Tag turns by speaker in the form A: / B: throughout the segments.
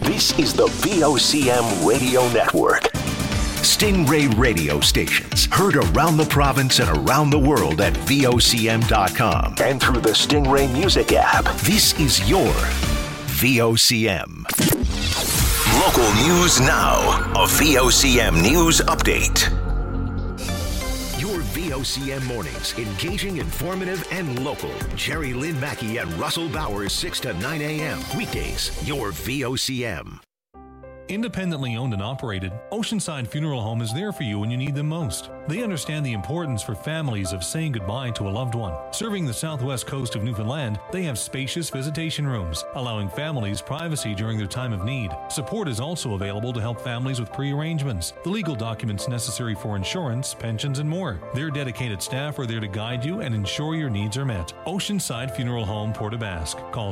A: This is the VOCM Radio Network. Stingray radio stations heard around the province and around the world at VOCM.com and through the Stingray Music app. This is your VOCM. Local news now. A VOCM news update. Your VOCM mornings, engaging, informative, and local. Jerry Lynn Mackey and Russell Bowers, 6 to 9 a.m. Weekdays, your VOCM.
B: Independently owned and operated, Oceanside Funeral Home is there for you when you need them most. They understand the importance for families of saying goodbye to a loved one. Serving the southwest coast of Newfoundland, they have spacious visitation rooms, allowing families privacy during their time of need. Support is also available to help families with pre-arrangements, the legal documents necessary for insurance, pensions, and more. Their dedicated staff are there to guide you and ensure your needs are met. Oceanside Funeral Home, Port aux Basques. Call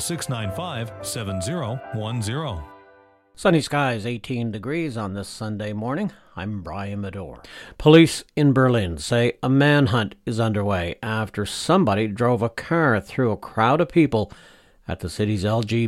B: 695-7010.
C: Sunny skies, 18 degrees on this Sunday morning. I'm Brian Medore. Police in Berlin say a manhunt is underway after somebody drove a car through a crowd of people at the city's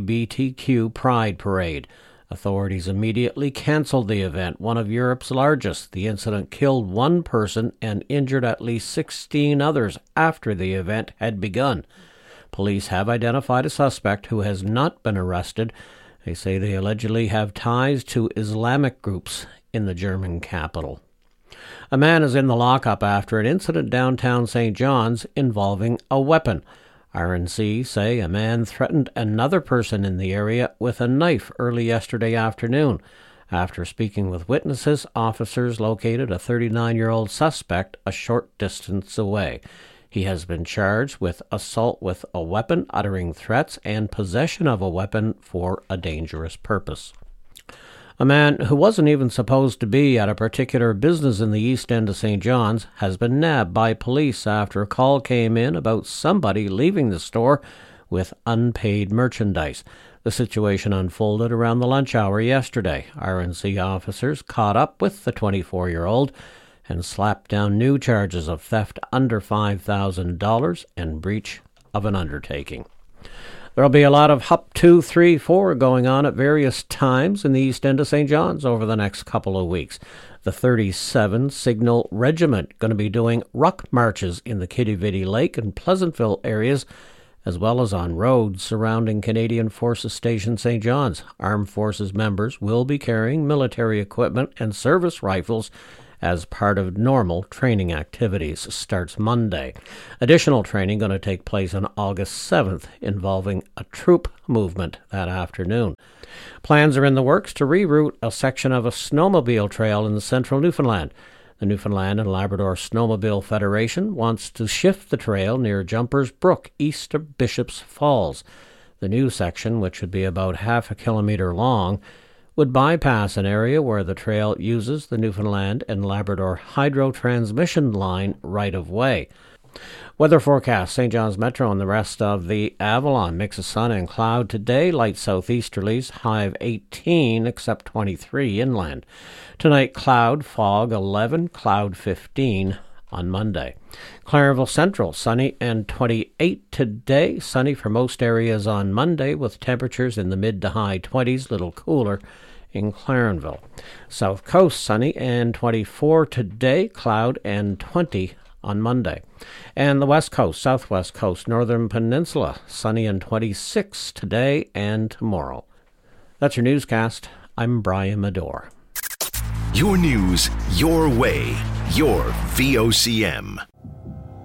C: LGBTQ Pride Parade. Authorities immediately canceled the event, one of Europe's largest. The incident killed one person and injured at least 16 others after the event had begun. Police have identified a suspect who has not been arrested. They say they allegedly have ties to Islamic groups in the German capital. A man is in the lockup after an incident downtown St. John's involving a weapon. RNC say a man threatened another person in the area with a knife early yesterday afternoon. After speaking with witnesses, officers located a 39-year-old suspect a short distance away. He has been charged with assault with a weapon, uttering threats, and possession of a weapon for a dangerous purpose. A man who wasn't even supposed to be at a particular business in the east end of St. John's has been nabbed by police after a call came in about somebody leaving the store with unpaid merchandise. The situation unfolded around the lunch hour yesterday. RNC officers caught up with the 24-year-old and slapped down new charges of theft under $5,000 and breach of an undertaking. There'll be a lot of HUP 2, 3, 4 going on at various times in the east end of St. John's over the next couple of weeks. The 37 Signal Regiment going to be doing ruck marches in the Quidi-Vidi Lake and Pleasantville areas, as well as on roads surrounding Canadian Forces Station St. John's. Armed Forces members will be carrying military equipment and service rifles as part of normal training activities. Starts Monday. Additional training going to take place on August 7th, involving a troop movement that afternoon. Plans are in the works to reroute a section of a snowmobile trail in central Newfoundland. The Newfoundland and Labrador Snowmobile Federation wants to shift the trail near Jumpers Brook, east of Bishops Falls. The new section, which would be about half a kilometre long, would bypass an area where the trail uses the Newfoundland and Labrador hydro transmission line right-of-way. Weather forecast: St. John's Metro and the rest of the Avalon. Mix of sun and cloud today. Light southeasterlies. High of 18, except 23 inland. Tonight, cloud, fog 11, cloud 15 on Monday. Clarenville Central, sunny and 28 today. Sunny for most areas on Monday, with temperatures in the mid to high 20s, little cooler in Clarenville. South Coast, sunny and 24 today. Cloud and 20 on Monday. And the West Coast, Southwest Coast, Northern Peninsula, sunny and 26 today and tomorrow. That's your newscast. I'm Brian Medore.
A: Your news, your way, your VOCM.